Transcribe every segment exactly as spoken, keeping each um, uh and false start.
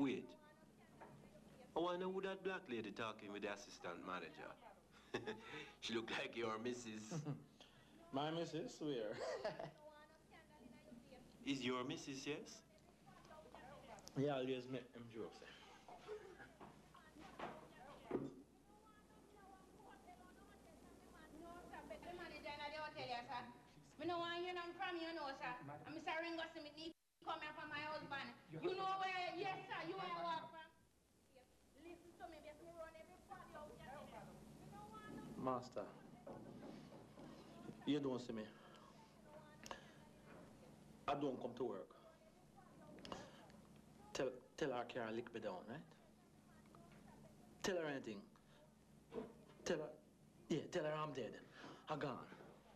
Wait. I wonder who that black lady talking with the assistant manager. She look like your missus. My missus, where? Is your missus, yes? Yeah, always make them jokes. I don't want to hear them from you, no, sir. I'm Mister Ringo Smith, need to come here for my husband. You know where, yes, sir, you where I walk from. Listen to me, because me run everybody out here. Master, you don't see me. I don't come to work. Tell, tell her Karen lick me down, right? Tell her anything. Tell her, yeah, tell her I'm dead. I'm gone.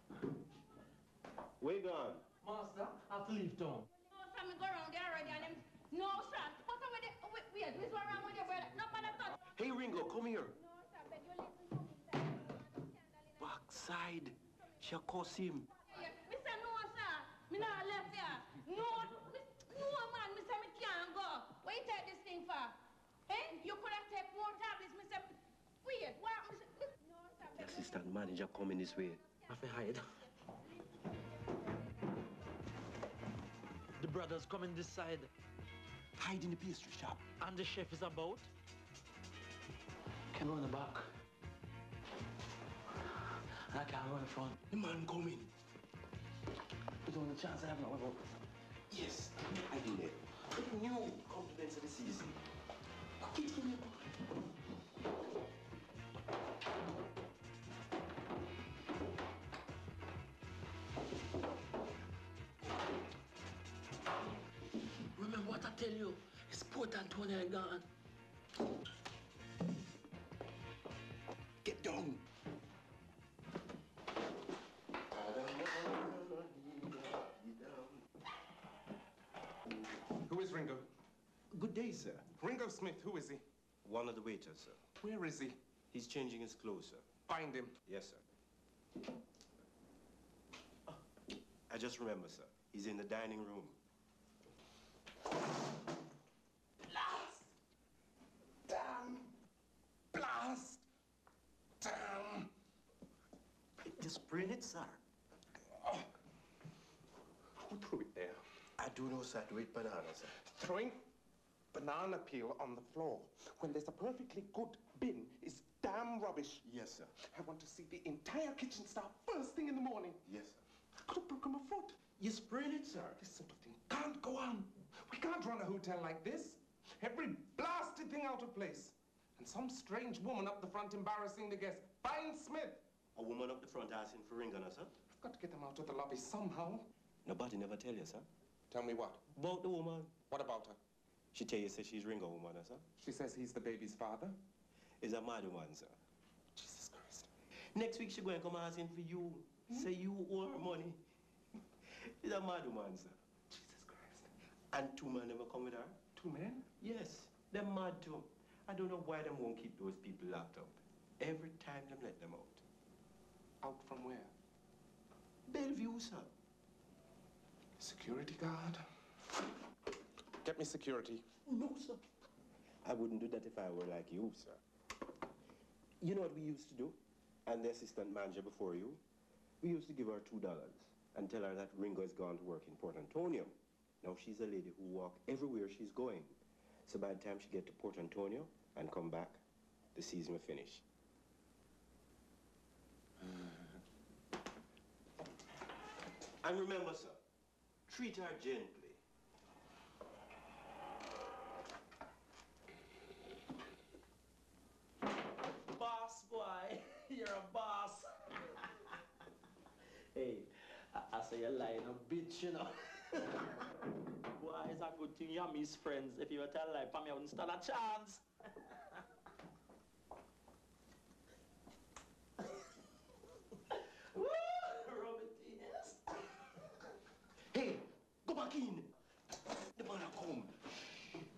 Where gone? Master, I have to leave town. No, sir, me go around there already and them... No, sir. What's wrong with the... Wait, wait, what's wrong with your brother? Nobody touch. Hey, Ringo, come here. No, sir, but you listen to me, sir. Backside. She cuss him. Yeah, yeah. Me say no, sir. Me not left here. No, me, no, man. Me say me can't go. What you take this thing for? Eh? You could have taken more tablets. Me say... Wait, what? Me say... No, sir. The assistant manager coming this way. I have to hide. The brothers coming this side. Hide in the pastry shop. And the chef is about. Can go in the back. And I can't go in the front. The man coming. There's only chance I have now about. Yes, I did it. The new compliments of the season. Get from here. Remember what I tell you? It's Port Antonio gone. Get down. Who is Ringo? Good day, sir. Ringo Smith, who is he? One of the waiters, sir. Where is he? He's changing his clothes, sir. Find him. Yes, sir. I just remember, sir. He's in the dining room. Blast! Damn! Blast! Damn! Just bring it, sir. Oh. Who threw it there? I do know, sir. Do it banana, sir. Throwing banana peel on the floor when there's a perfectly good bin is damn rubbish. Yes, sir. I want to see the entire kitchen staff first thing in the morning. Yes, sir. I could have broken my foot. You sprayed it, sir. This sort of thing can't go on. We can't run a hotel like this. Every blasted thing out of place. And some strange woman up the front embarrassing the guests. Find Smith. A woman up the front asking for ring on her, sir? I've got to get them out of the lobby somehow. Nobody never tell you, sir. Tell me what? About the woman. What about her? She tell you, say she's Ringo woman, sir. She says he's the baby's father. Is a mad woman, sir. Jesus Christ. Next week she going to come asking for you. Hmm? Say you owe her money. Is a mad woman, sir. Jesus Christ. And two men never come with her? Two men? Yes. They're mad too. I don't know why them won't keep those people locked up. Every time them let them out. Out from where? Bellevue, sir. Security guard. Get me security. No, sir. I wouldn't do that if I were like you, sir. You know what we used to do? And the assistant manager before you? We used to give her two dollars and tell her that Ringo has gone to work in Port Antonio. Now she's a lady who walks everywhere she's going. So by the time she get to Port Antonio and come back, the season will finish. And remember, sir, treat her gently. Boss, boy. You're a boss. Hey, I, I say you're lying a bitch, you know. Boy, it's a good thing you're Miss Friends. If you were to lie, for me, I wouldn't stand a chance.